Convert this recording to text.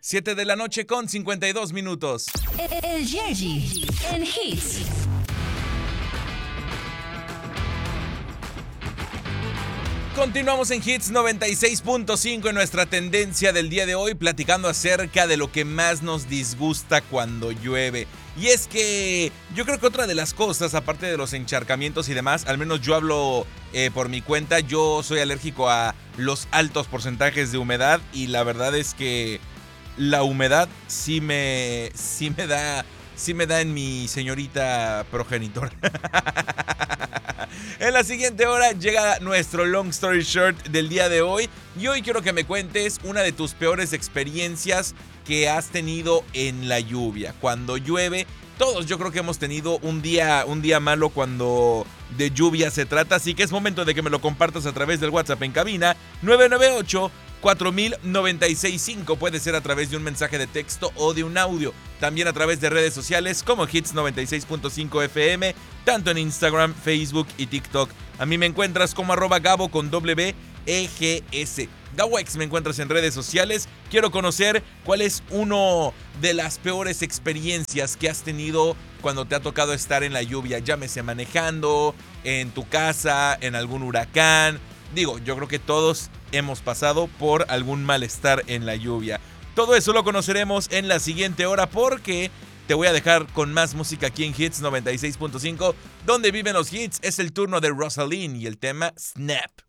7 de la noche con 52 minutos. El Yerji en Hits. Continuamos en Hits 96.5 en nuestra tendencia del día de hoy, platicando acerca de lo que más nos disgusta cuando llueve. Y es que yo creo que otra de las cosas, aparte de los encharcamientos y demás, al menos yo hablo por mi cuenta, yo soy alérgico a los altos porcentajes de humedad y la verdad es que la humedad sí me da en mi señorita progenitora. En la siguiente hora llega nuestro long story short del día de hoy. Y hoy quiero que me cuentes una de tus peores experiencias que has tenido en la lluvia. Cuando llueve, todos yo creo que hemos tenido un día malo cuando de lluvia se trata. Así que es momento de que me lo compartas a través del WhatsApp en cabina 998 40965. Puede ser a través de un mensaje de texto o de un audio. También a través de redes sociales como Hits 96.5 FM, tanto en Instagram, Facebook y TikTok. A mí me encuentras como @Gabo con WEGS. Gawex me encuentras en redes sociales. Quiero conocer cuál es una de las peores experiencias que has tenido cuando te ha tocado estar en la lluvia. Llámese manejando, en tu casa, en algún huracán. Digo, yo creo que todos hemos pasado por algún malestar en la lluvia. Todo eso lo conoceremos en la siguiente hora porque te voy a dejar con más música aquí en Hits 96.5. Donde viven los hits es el turno de Rosalind y el tema Snap.